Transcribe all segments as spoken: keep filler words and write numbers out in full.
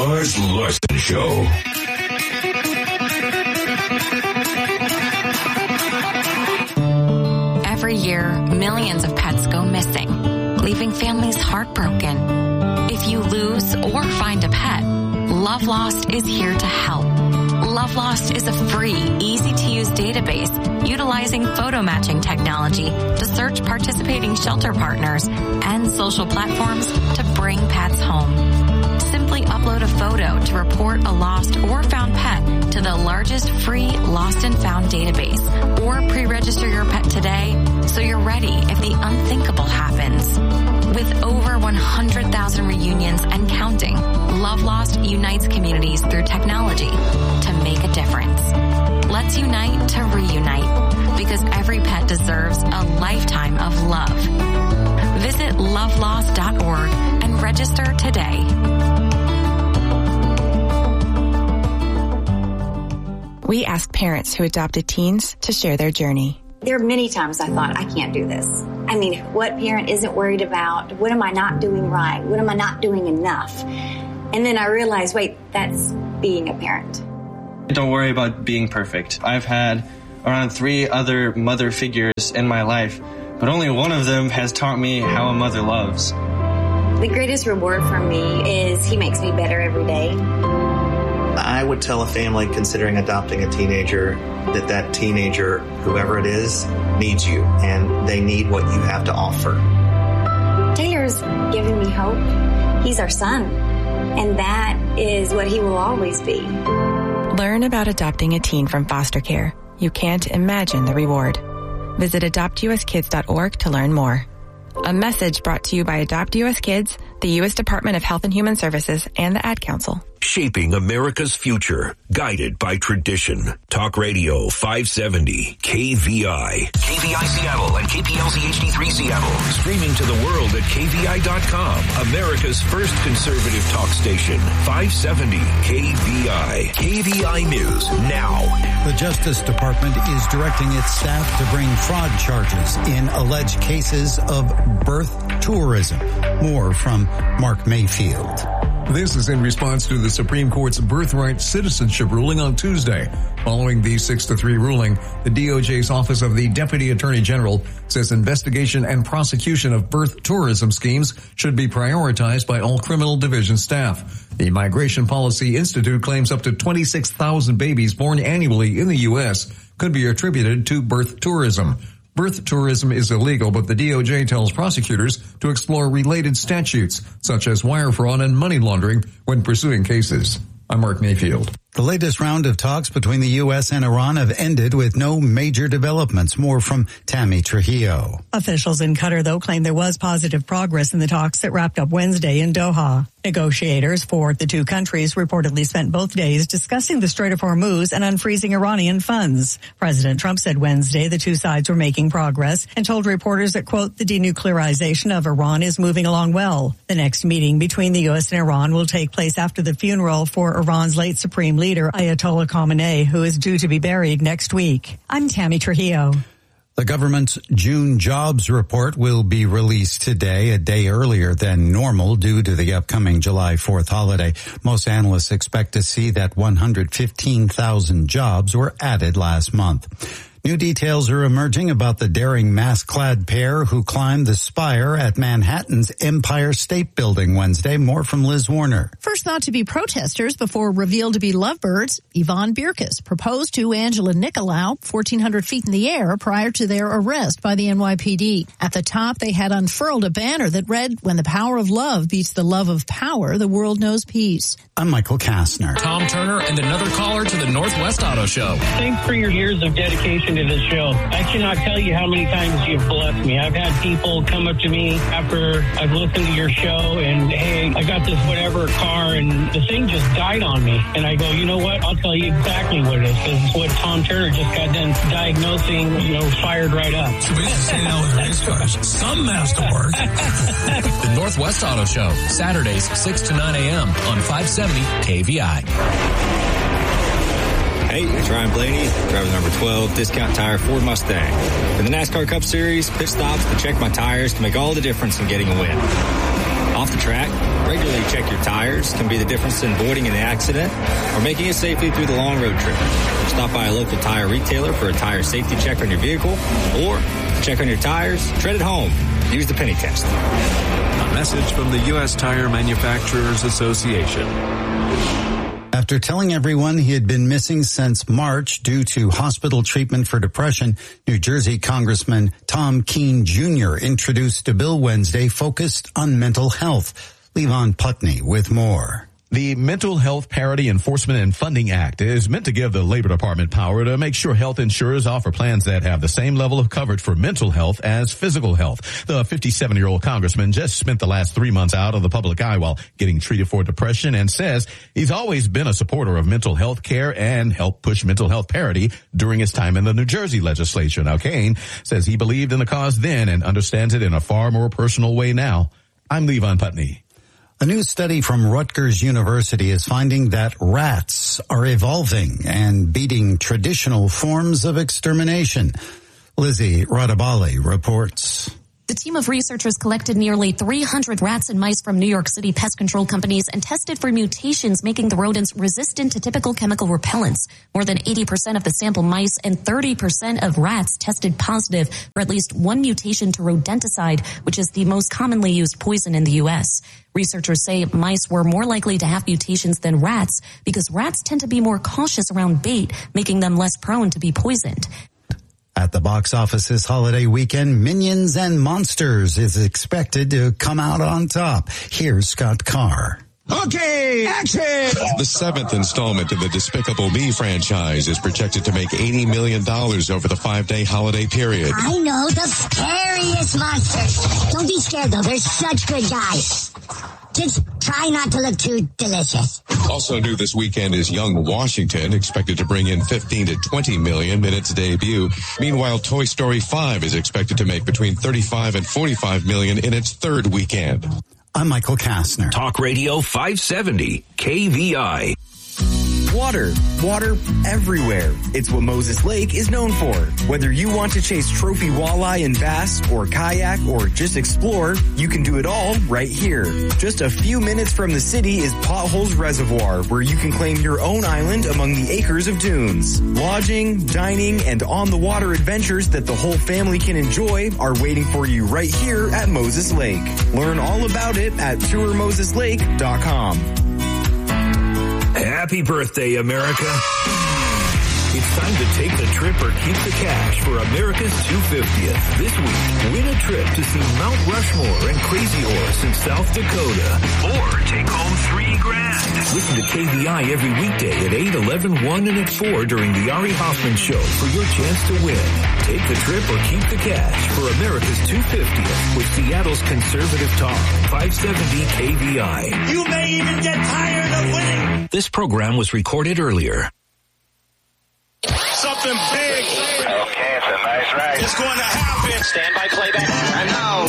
Lars Larson Show. Every year, millions of pets go missing, leaving families heartbroken. If you lose or find a pet, Love Lost is here to help. Love Lost is a free, easy-to-use database utilizing photo matching technology to search participating shelter partners and social platforms to bring pets home. Simply upload a photo to report a lost or found pet to the largest free lost and found database, or pre-register your pet today so you're ready if the unthinkable happens. With over one hundred thousand reunions and counting, Love Lost unites communities through technology to make a difference. Let's unite to reunite, because every pet deserves a lifetime of love. Visit love lost dot org and register today. We ask parents who adopted teens to share their journey. There are many times I thought, I can't do this. I mean, what parent isn't worried about? What am I not doing right? What am I not doing enough? And then I realized, wait, that's being a parent. Don't worry about being perfect. I've had around three other mother figures in my life, but only one of them has taught me how a mother loves. The greatest reward for me is he makes me better every day. I would tell a family considering adopting a teenager that that teenager, whoever it is, needs you, and they need what you have to offer. Taylor's giving me hope. He's our son, and that is what he will always be. Learn about adopting a teen from foster care. You can't imagine the reward. Visit adopt u s kids dot org to learn more. A message brought to you by Adopt U S Kids, the U S Department of Health and Human Services, and the Ad Council. Shaping America's future, guided by tradition. Talk Radio five seventy, K V I. K V I Seattle and K P L Z H D three Seattle. Streaming to the world at K V I dot com. America's first conservative talk station. five seventy K V I. K V I News now. The Justice Department is directing its staff to bring fraud charges in alleged cases of birth tourism. More from Mark Mayfield. This is in response to the Supreme Court's birthright citizenship ruling on Tuesday. Following the six to three ruling, the D O J's Office of the Deputy Attorney General says investigation and prosecution of birth tourism schemes should be prioritized by all criminal division staff. The Migration Policy Institute claims up to twenty-six thousand babies born annually in the U S could be attributed to birth tourism. Birth tourism is illegal, but the D O J tells prosecutors to explore related statutes, such as wire fraud and money laundering, when pursuing cases. I'm Mark Mayfield. The latest round of talks between the U S and Iran have ended with no major developments. More from Tammy Trujillo. Officials in Qatar, though, claim there was positive progress in the talks that wrapped up Wednesday in Doha. Negotiators for the two countries reportedly spent both days discussing the Strait of Hormuz and unfreezing Iranian funds. President Trump said Wednesday the two sides were making progress and told reporters that, quote, the denuclearization of Iran is moving along well. The next meeting between the U S and Iran will take place after the funeral for Iran's late supreme leader, Ayatollah Khamenei, who is due to be buried next week. I'm Tammy Trujillo. The government's June jobs report will be released today, a day earlier than normal due to the upcoming July fourth holiday. Most analysts expect to see that one hundred fifteen thousand jobs were added last month. New details are emerging about the daring mask-clad pair who climbed the spire at Manhattan's Empire State Building Wednesday. More from Liz Warner. First thought to be protesters before revealed to be lovebirds, Yvonne Birkus proposed to Angela Nicolau fourteen hundred feet in the air prior to their arrest by the N Y P D. At the top, they had unfurled a banner that read, when the power of love beats the love of power, the world knows peace. I'm Michael Kastner. Tom Turner and another caller to the Northwest Auto Show. Thanks for your years of dedication to this show. I cannot tell you how many times you've blessed me. I've had people come up to me after I've listened to your show and, hey, I got this whatever car and the thing just died on me. And I go, you know what? I'll tell you exactly what it is, because it's what Tom Turner just got done diagnosing, you know, fired right up. So we just say now with race cars. Some has to work. The Northwest Auto Show, Saturdays, six to nine a.m. on five seventy K V I. Hey, it's Ryan Blaney, driver number twelve, Discount Tire Ford Mustang. For the NASCAR Cup Series, pit stops to check my tires can make all the difference in getting a win. off the track. Regularly check your tires can be the difference in avoiding an accident or making it safely through the long road trip. Stop by a local tire retailer for a tire safety check on your vehicle, or check on your tires, tread at home. Use the penny test. A message from the U S Tire Manufacturers Association. After telling everyone he had been missing since March due to hospital treatment for depression, New Jersey Congressman Tom Keene Junior introduced a bill Wednesday focused on mental health. Levon Putney with more. The Mental Health Parity Enforcement and Funding Act is meant to give the Labor Department power to make sure health insurers offer plans that have the same level of coverage for mental health as physical health. The fifty-seven-year-old congressman just spent the last three months out of the public eye while getting treated for depression and says he's always been a supporter of mental health care and helped push mental health parity during his time in the New Jersey legislature. Now, Keene says he believed in the cause then and understands it in a far more personal way now. I'm Levon Putney. A new study from Rutgers University is finding that rats are evolving and beating traditional forms of extermination. Lizzie Radabali reports. The team of researchers collected nearly three hundred rats and mice from New York City pest control companies and tested for mutations making the rodents resistant to typical chemical repellents. More than eighty percent of the sample mice and thirty percent of rats tested positive for at least one mutation to rodenticide, which is the most commonly used poison in the U S. Researchers say mice were more likely to have mutations than rats because rats tend to be more cautious around bait, making them less prone to be poisoned. At the box office this holiday weekend, Minions and Monsters is expected to come out on top. Here's Scott Carr. Okay, action! The seventh installment in the Despicable Me franchise is projected to make eighty million dollars over the five-day holiday period. I know, the scariest monsters. Don't be scared, though. They're such good guys. Just try not to look too delicious. Also new this weekend is Young Washington, expected to bring in fifteen to twenty million in its debut. Meanwhile, Toy Story five is expected to make between thirty-five and forty-five million in its third weekend. I'm Michael Kastner. Talk Radio five seventy, K V I. Water. Water everywhere. It's what Moses Lake is known for. Whether you want to chase trophy walleye and bass, or kayak, or just explore, you can do it all right here. Just a few minutes from the city is Potholes Reservoir, where you can claim your own island among the acres of dunes. Lodging, dining, and on-the-water adventures that the whole family can enjoy are waiting for you right here at Moses Lake. Learn all about it at tour moses lake dot com. Happy birthday, America. It's time to take the trip or keep the cash for America's two hundred fiftieth. This week, win a trip to see Mount Rushmore and Crazy Horse in South Dakota. Or take home three grand. Listen to K V I every weekday at eight, eleven, one, and at four during the Ari Hoffman Show for your chance to win. Take the trip or keep the cash for America's two hundred fiftieth with Seattle's conservative talk, five seventy K V I. You may even get tired of winning. This program was recorded earlier. Something big. Okay, it's a nice ride. It's going to happen. Stand by playback. And now,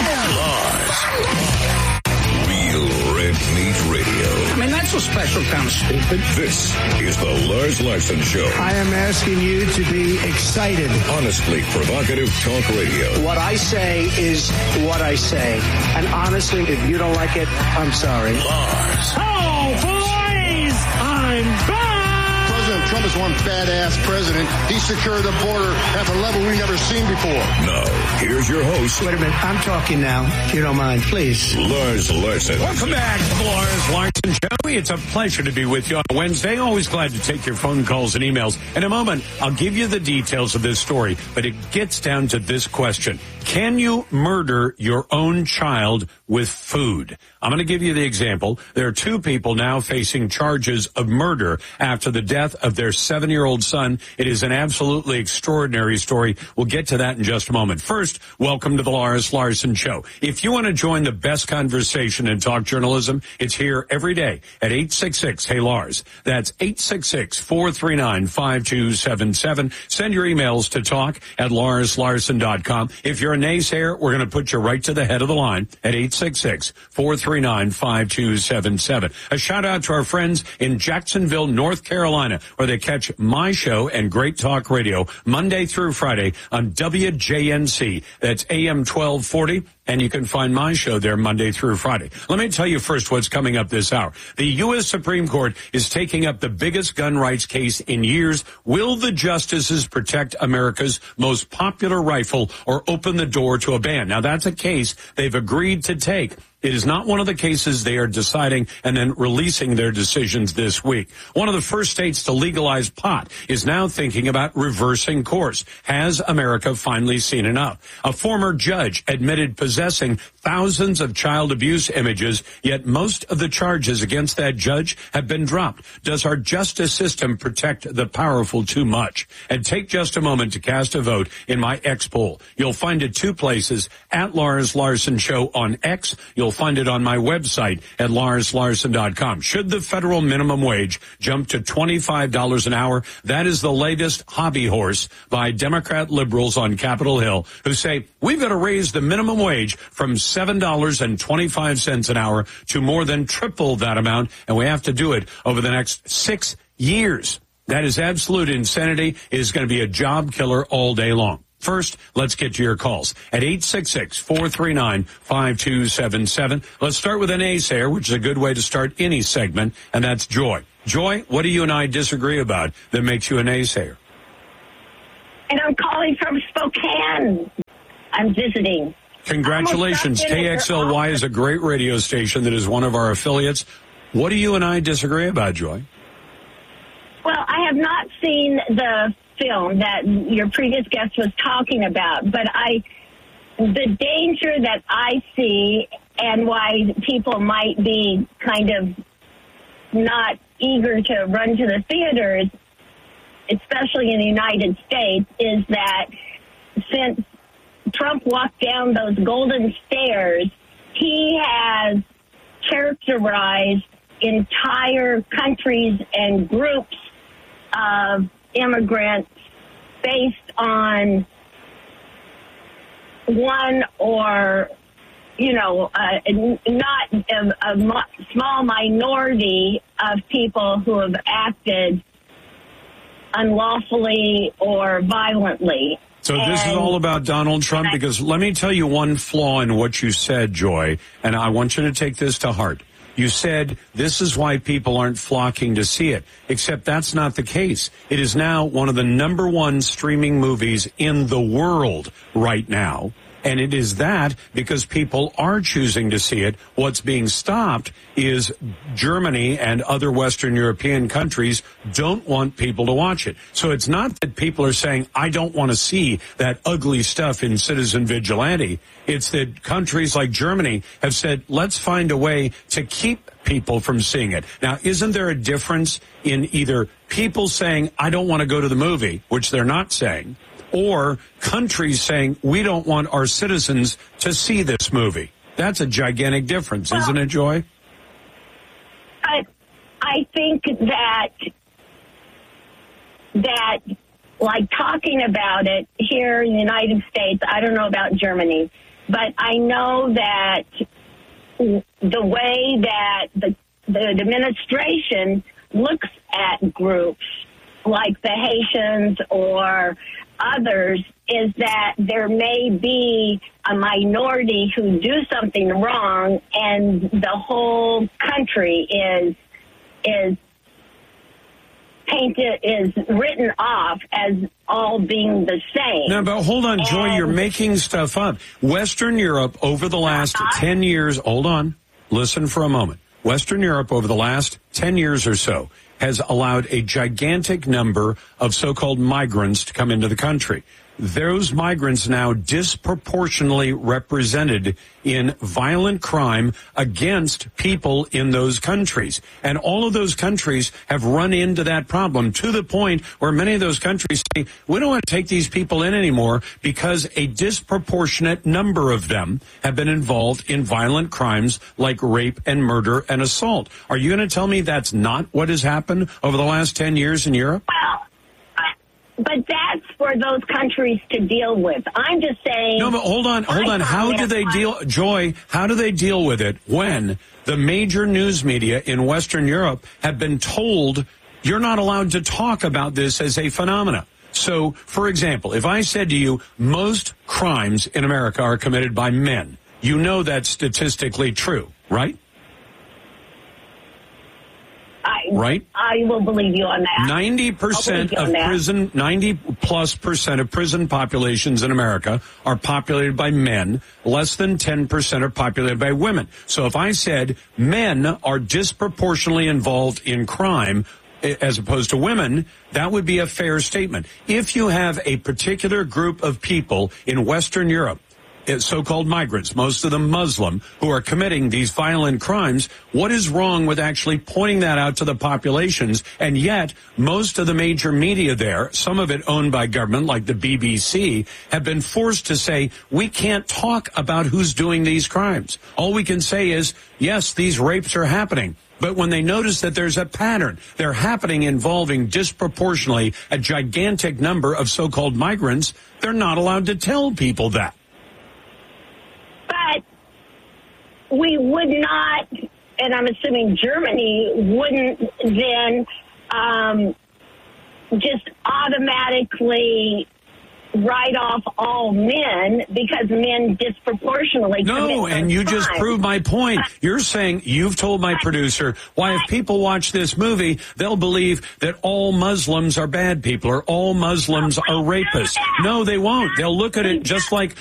Lars. Real Red Meat Radio. I mean, that's a special kind of stupid. This is the Lars Larson Show. I am asking you to be excited. Honestly provocative talk radio. What I say is what I say. And honestly, if you don't like it, I'm sorry. Lars. Oh, boys! I'm back! President Trump is one badass president. He secured the border at a level we've never seen before. Now, here's your host. Wait a minute. I'm talking now, if you don't mind, please. Lars Larson. Welcome back to the Lars Larson Show. It's a pleasure to be with you on Wednesday. Always glad to take your phone calls and emails. In a moment, I'll give you the details of this story, but it gets down to this question. Can you murder your own child with food? I'm going to give you the example. There are two people now facing charges of murder after the death of their seven-year-old son. It is an absolutely extraordinary story. We'll get to that in just a moment. First, welcome to the Lars Larson Show. If you want to join the best conversation in talk journalism, it's here every day at eight six six, hey Lars. That's eight six six, four three nine, five two seven seven. Send your emails to talk at lars larson dot com. If you're a naysayer, we're going to put you right to the head of the line at eight six six, four three three nine, five two seven seven. A shout out to our friends in Jacksonville, North Carolina, where they catch my show and Great Talk Radio Monday through Friday on W J N C. That's A M twelve forty. And you can find my show there Monday through Friday. Let me tell you first what's coming up this hour. The U S Supreme Court is taking up the biggest gun rights case in years. Will the justices protect America's most popular rifle or open the door to a ban? Now, that's a case they've agreed to take. It is not one of the cases they are deciding and then releasing their decisions this week. One of the first states to legalize pot is now thinking about reversing course. Has America finally seen enough? A former judge admitted possessing thousands of child abuse images, yet most of the charges against that judge have been dropped. Does our justice system protect the powerful too much? And take just a moment to cast a vote in my X poll. You'll find it two places, at Lars Larson Show on X. You'll find it on my website at lars larson dot com. Should the federal minimum wage jump to twenty-five dollars an hour? That is the latest hobby horse by Democrat liberals on Capitol Hill who say we've got to raise the minimum wage from seven dollars and twenty-five cents an hour to more than triple that amount, and we have to do it over the next six years. That is absolute insanity. It is going to be a job killer all day long. First, let's get to your calls at eight six six, four three nine, five two seven seven. Let's start with an naysayer, which is a good way to start any segment, and that's Joy. Joy, what do you and I disagree about that makes you a naysayer? And I'm calling from Spokane. I'm visiting. Congratulations. K X L Y is a great radio station that is one of our affiliates. What do you and I disagree about, Joy? Well, I have not seen the film that your previous guest was talking about, but I, the danger that I see and why people might be kind of not eager to run to the theaters, especially in the United States, is that since Trump walked down those golden stairs, he has characterized entire countries and groups of immigrants based on one or, you know, uh, not a, a mo- small minority of people who have acted unlawfully or violently. So this and, is all about Donald Trump, because let me tell you one flaw in what you said, Joy, and I want you to take this to heart. You said this is why people aren't flocking to see it, except that's not the case. It is now one of the number one streaming movies in the world right now. And it is that because people are choosing to see it. What's being stopped is Germany and other Western European countries don't want people to watch it. So it's not that people are saying, I don't want to see that ugly stuff in Citizen Vigilante. It's that countries like Germany have said, let's find a way to keep people from seeing it. Now, isn't there a difference in either people saying, I don't want to go to the movie, which they're not saying, or countries saying, we don't want our citizens to see this movie? That's a gigantic difference, well, isn't it, Joy? I, I think that, that, like talking about it here in the United States, I don't know about Germany, but I know that the way that the, the administration looks at groups like the Haitians or others is that there may be a minority who do something wrong and the whole country is is painted, is written off as all being the same. No, but hold on, Joy, and you're making stuff up. Western Europe over the last uh, ten years, hold on, listen for a moment. Western Europe over the last ten years or so has allowed a gigantic number of so-called migrants to come into the country. Those migrants now disproportionately represented in violent crime against people in those countries. And all of those countries have run into that problem to the point where many of those countries say, we don't want to take these people in anymore because a disproportionate number of them have been involved in violent crimes like rape and murder and assault. Are you going to tell me that's not what has happened over the last ten years in Europe? Well, But that's for those countries to deal with. I'm just saying. No, but hold on, hold on. How do they deal, Joy, how do they deal with it when the major news media in Western Europe have been told you're not allowed to talk about this as a phenomena? So, for example, if I said to you, most crimes in America are committed by men, you know that's statistically true, right? I, right? I will believe you on that. ninety percent of prison, ninety plus percent of prison populations in America are populated by men. Less than ten percent are populated by women. So if I said men are disproportionately involved in crime as opposed to women, that would be a fair statement. If you have a particular group of people in Western Europe, so-called migrants, most of them Muslim, who are committing these violent crimes, what is wrong with actually pointing that out to the populations? And yet, most of the major media there, some of it owned by government, like the B B C, have been forced to say, we can't talk about who's doing these crimes. All we can say is, yes, these rapes are happening. But when they notice that there's a pattern, they're happening involving disproportionately a gigantic number of so-called migrants, they're not allowed to tell people that. But we would not, and I'm assuming Germany wouldn't then um, just automatically write off all men because men disproportionately commit No, and you crimes. just proved my point. You're saying, you've told my producer, why if people watch this movie, they'll believe that all Muslims are bad people or all Muslims are rapists. No, they won't. They'll look at it just like